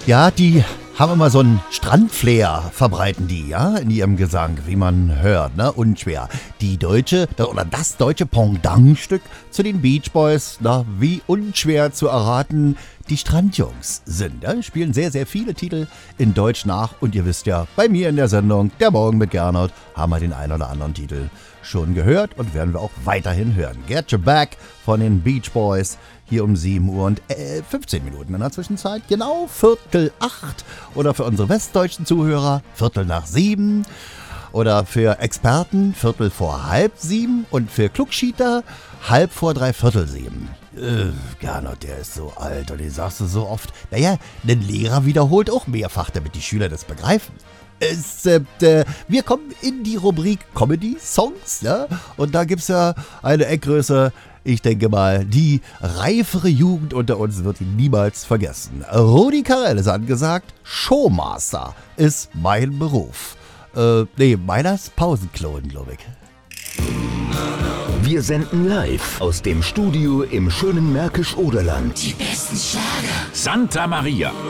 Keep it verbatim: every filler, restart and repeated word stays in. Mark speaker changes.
Speaker 1: Ja, die haben immer so einen Strandflair, verbreiten die, ja, in ihrem Gesang, wie man hört, ne, unschwer. Die deutsche, oder das deutsche Pendantstück zu den Beach Boys, na, wie unschwer zu erraten, die Strandjungs sind, ja, spielen sehr, sehr viele Titel in Deutsch nach und ihr wisst ja, bei mir in der Sendung, der Morgen mit Gernot, haben wir den einen oder anderen Titel schon gehört und werden wir auch weiterhin hören. Get Your Back von den Beach Boys, hier um sieben Uhr und äh, fünfzehn Minuten in der Zwischenzeit. Genau, Viertel acht. Oder für unsere westdeutschen Zuhörer, Viertel nach sieben. Oder für Experten, Viertel vor halb sieben. Und für Klugschieter, halb vor dreiviertel sieben. Äh, Gernot, der ist so alt und den sagst du so oft. Naja, ein Lehrer wiederholt auch mehrfach, damit die Schüler das begreifen. Es, äh, äh, wir kommen in die Rubrik Comedy-Songs, ja? Und da gibt's ja eine Eckgröße. Ich denke mal, die reifere Jugend unter uns wird ihn niemals vergessen. Rudi Carrell ist angesagt. Showmaster ist mein Beruf. Äh, nee, meiner ist Pausenklonen, glaube ich.
Speaker 2: Wir senden live aus dem Studio im schönen Märkisch-Oderland.
Speaker 3: Die besten Schlager.
Speaker 4: Santa Maria.